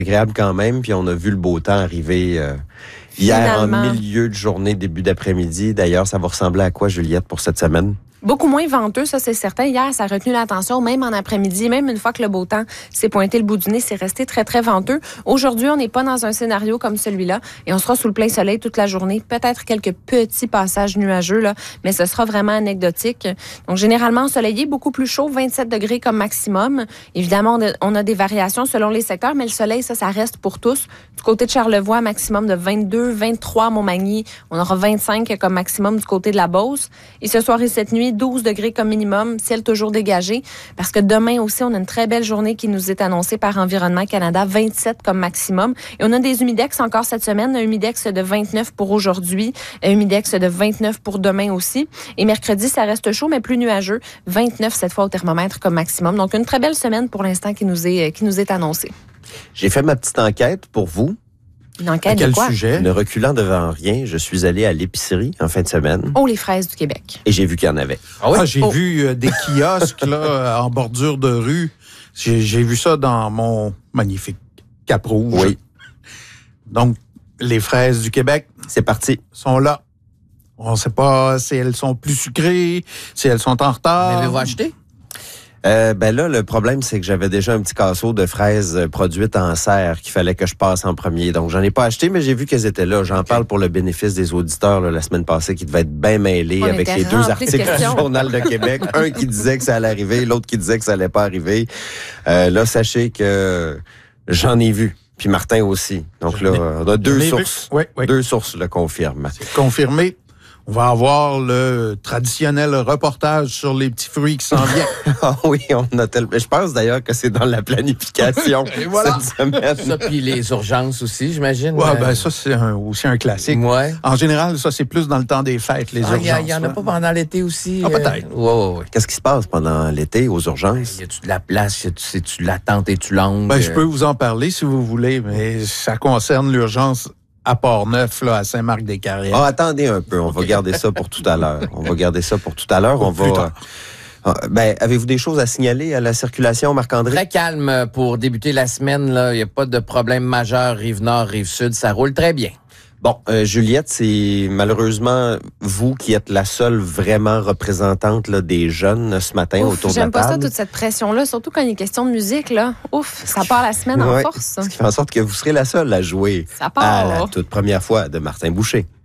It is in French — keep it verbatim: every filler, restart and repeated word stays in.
agréable quand même, puis on a vu le beau temps arriver euh, hier Finalement. en milieu de journée, début d'après-midi. D'ailleurs, ça va ressembler à quoi, Juliette, pour cette semaine? Beaucoup moins venteux, ça c'est certain. Hier, ça a retenu l'attention, même en après-midi, même une fois que le beau temps s'est pointé le bout du nez, c'est resté très, très venteux. Aujourd'hui, on n'est pas dans un scénario comme celui-là et on sera sous le plein soleil toute la journée. Peut-être quelques petits passages nuageux, là, mais ce sera vraiment anecdotique. Donc, généralement ensoleillé, beaucoup plus chaud, vingt-sept degrés comme maximum. Évidemment, on a des variations selon les secteurs, mais le soleil, ça, ça reste pour tous. Du côté de Charlevoix, maximum de vingt-deux, vingt-trois à Montmagny. On aura vingt-cinq comme maximum du côté de la Beauce. Et ce soir et cette nuit, douze degrés comme minimum, ciel toujours dégagé, parce que demain aussi, on a une très belle journée qui nous est annoncée par Environnement Canada, vingt-sept comme maximum. Et on a des humidex encore cette semaine, un humidex de vingt-neuf pour aujourd'hui, un humidex de vingt-neuf pour demain aussi. Et mercredi, ça reste chaud, mais plus nuageux, vingt-neuf cette fois au thermomètre comme maximum. Donc, une très belle semaine pour l'instant qui nous est, qui nous est annoncée. J'ai fait ma petite enquête pour vous. Une enquête À quel de quoi? sujet? Ne reculant devant rien, je suis allé à l'épicerie en fin de semaine Oh, les fraises du Québec. et j'ai vu qu'il y en avait. Ah, oui? Ah, j'ai Oh. vu euh, des kiosques là, en bordure de rue. J'ai, j'ai vu ça dans mon magnifique Cap Rouge. Oui, Donc, les fraises du Québec c'est parti. sont là. On ne sait pas si elles sont plus sucrées, si elles sont en retard. Avez-vous acheté? Euh, ben là, le problème, c'est que j'avais déjà un petit casseau de fraises euh, produites en serre qu'il fallait que je passe en premier. Donc, j'en ai pas acheté, mais j'ai vu qu'elles étaient là. J'en Okay. parle pour le bénéfice des auditeurs là, la semaine passée qui devaient être bien mêlés On avec était les deux remplis de articles du questions. Journal de Québec. Un qui disait que ça allait arriver, l'autre qui disait que ça allait pas arriver. Euh, là, sachez que j'en ai vu. Puis Martin aussi. Donc J'en là, ai- on a deux j'en ai vu. sources. Oui, oui. Deux sources le confirment. C'est confirmé. On va avoir le traditionnel reportage sur les petits fruits qui s'en viennent. Ah oui, on a tellement... Je pense d'ailleurs que c'est dans la planification Et voilà. cette semaine. Ça, puis les urgences aussi, j'imagine. Ouais, Euh, ben ça, c'est un- aussi un classique. Ouais. En général, ça, c'est plus dans le temps des fêtes, les Ah, Il urgences. y, y en a là. pas pendant l'été aussi? Ah, peut-être. Oui, oui, oui. Qu'est-ce qui se passe pendant l'été aux urgences? Y a-tu de la place? Y a-tu, c'est-tu de l'attente et tu longue? Ben, je peux vous en parler si vous voulez, mais ça concerne l'urgence à Port-Neuf, là, à Saint-Marc-des-Carrières. Ah, attendez un peu, on va garder ça pour tout à l'heure. On va garder ça pour tout à l'heure. Pour On plus va. tard. euh, ben, avez-vous des choses à signaler à la circulation, Marc-André? Très calme pour débuter la semaine. Il n'y a pas de problème majeur. Rive-Nord, Rive-Sud, ça roule très bien. Bon, euh, Juliette, c'est malheureusement vous qui êtes la seule vraiment représentante là, des jeunes ce matin Ouf, autour de la j'aime pas ça, table. toute cette pression-là, surtout quand il est question de musique, là. Ouf, ça part la semaine en Ouais. force. Ce qui fait en sorte que vous serez la seule à jouer Ça à la part. toute première fois de Martin Boucher.